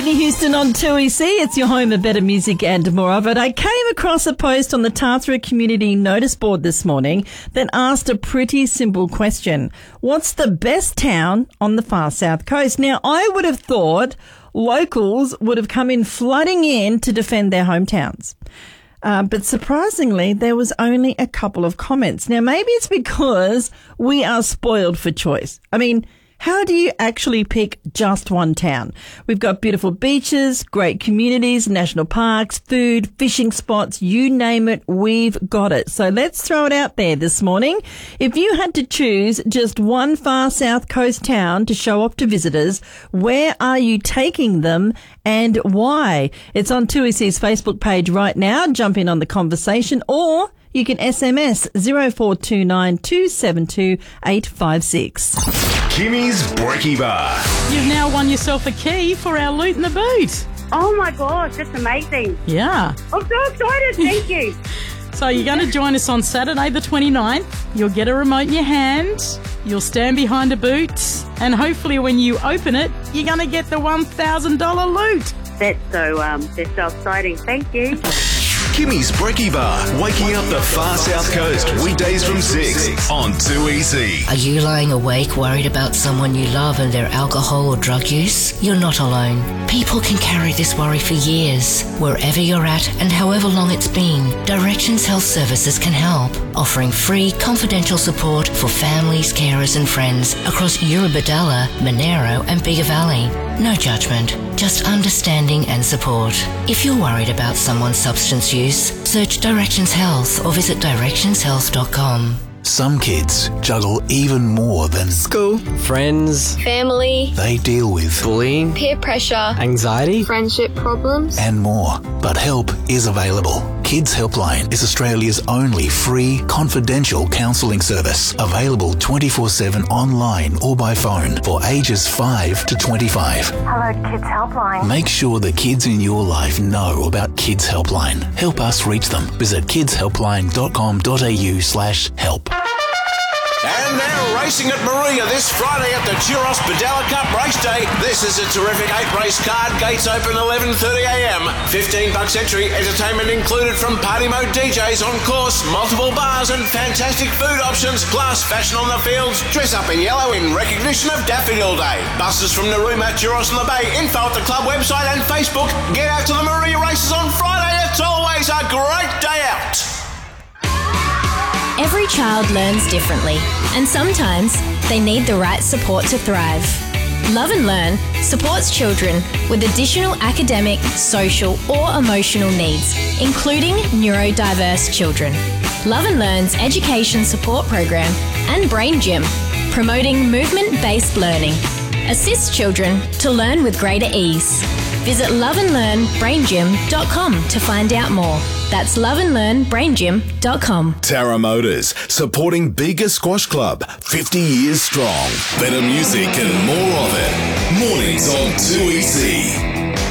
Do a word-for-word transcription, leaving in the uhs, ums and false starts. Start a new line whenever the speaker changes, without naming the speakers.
Whitney Houston on two E C. It's your home of better music and more of it. I came across a post on the Tathra Community Notice Board this morning that asked a pretty simple question. What's the best town on the far south coast? Now, I would have thought locals would have come in flooding in to defend their hometowns. Uh, but surprisingly, there was only a couple of comments. Now, maybe it's because we are spoiled for choice. I mean, how do you actually pick just one town? We've got beautiful beaches, great communities, national parks, food, fishing spots, you name it, we've got it. So let's throw it out there this morning. If you had to choose just one far south coast town to show off to visitors, where are you taking them and why? It's on two E C's Facebook page right now. Jump in on the conversation, or you can S M S zero four two nine two seven two eight five six.
Kimmy's Brekkie Bar.
You've now won yourself a key for our Loot in the Boot.
Oh my gosh, that's amazing.
Yeah.
I'm so excited, thank you.
So you're going to join us on Saturday the twenty-ninth. You'll get a remote in your hand. You'll stand behind a boot. And hopefully when you open it, you're going to get the one thousand dollars loot.
That's so, um, that's so exciting, thank you.
Kimmy's Brekkie Bar, waking up the far south coast, weekdays from six on two E C.
Are you lying awake worried about someone you love and their alcohol or drug use? You're not alone. People can carry this worry for years. Wherever you're at and however long it's been, Directions Health Services can help, offering free, confidential support for families, carers and friends across Eurobodalla, Monero and Bigger Valley. No judgment, just understanding and support. If you're worried about someone's substance use, search Directions Health or visit directions health dot com.
Some kids juggle even more than
school, friends,
family.
They deal with
bullying,
peer pressure,
anxiety,
friendship problems,
and more. But help is available. Kids Helpline is Australia's only free, confidential counselling service, available twenty-four seven online or by phone for ages five to twenty-five.
Hello, Kids Helpline.
Make sure the kids in your life know about Kids Helpline. Help us reach them. Visit kids helpline dot com dot a u slash help.
And now racing at Maria this Friday at the Churros Badalla Cup Race Day. This is a terrific eight-race card. Gates open eleven thirty a m. fifteen bucks entry. Entertainment included from Party Mode D Js on course, multiple bars and fantastic food options. Plus fashion on the fields. Dress up in yellow in recognition of Daffodil Day. Buses from Narooma, Churros on the Bay. Info at the club website and Facebook. Get out to the Maria races on Friday. It's always a great day out.
Every child learns differently, and sometimes they need the right support to thrive. Love and Learn supports children with additional academic, social or emotional needs, including neurodiverse children. Love and Learn's education support program and Brain Gym, promoting movement-based learning, assists children to learn with greater ease. Visit love and learn brain gym dot com to find out more. That's love and learn brain gym dot com.
Tara Motors, supporting Bega Squash Club, fifty years strong. Better music and more of it. Mornings on two E C.